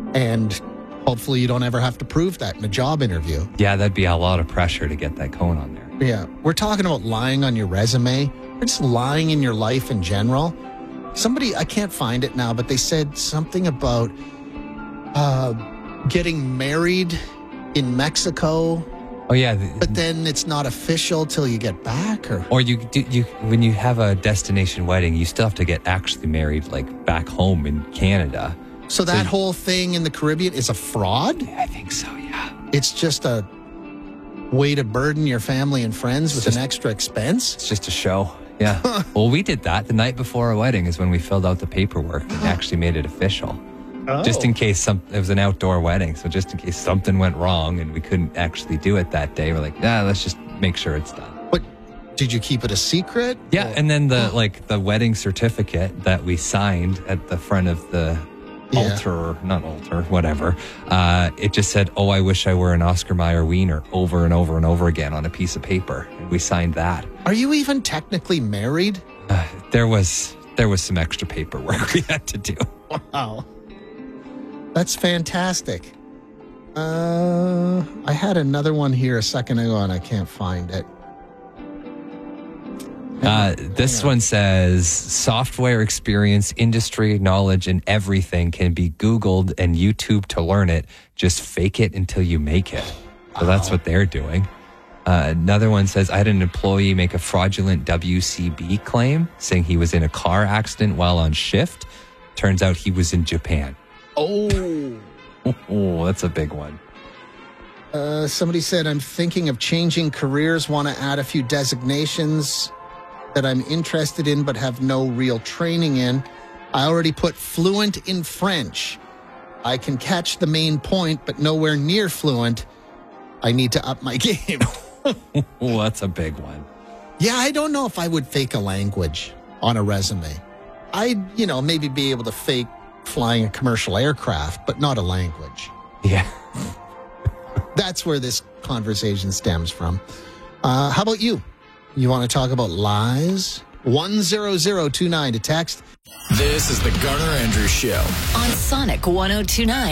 And hopefully you don't ever have to prove that in a job interview. Yeah, that'd be a lot of pressure to get that cone on there. Yeah. We're talking about lying on your resume. Or just lying in your life in general. Somebody, I can't find it now, but they said something about getting married in Mexico. Oh, yeah. But then it's not official till you get back? Or you when you have a destination wedding, you still have to get actually married, like, back home in Canada. So that whole thing in the Caribbean is a fraud? I think so, yeah. It's just a way to burden your family and friends with an extra expense? It's just a show. Yeah. Well, we did that the night before our wedding is when we filled out the paperwork and actually made it official. Oh. Just in case it was an outdoor wedding. So just in case something went wrong and we couldn't actually do it that day, we're like, let's just make sure it's done. But did you keep it a secret? Yeah. And then the wedding certificate that we signed at the front of the whatever. It just said, "Oh, I wish I were an Oscar Mayer wiener," over and over and over again on a piece of paper. And we signed that. Are you even technically married? There was some extra paperwork we had to do. Wow. That's fantastic. I had another one here a second ago and I can't find it. This one says software experience, industry knowledge, and everything can be Googled and YouTube to learn it. Just fake it until you make it. So that's what they're doing. Another one says I had an employee make a fraudulent WCB claim saying he was in a car accident while on shift. Turns out he was in Japan. Oh, that's a big one. Somebody said, I'm thinking of changing careers, want to add a few designations that I'm interested in but have no real training in. I already put fluent in French. I can catch the main point, but nowhere near fluent. I need to up my game. Oh, that's a big one. Yeah, I don't know if I would fake a language on a resume. I'd, maybe be able to fake flying a commercial aircraft, but not a language. Yeah. That's where this conversation stems from. How about you? You want to talk about lies? 10029 to text. This is the Garner Andrews Show on Sonic 102.9.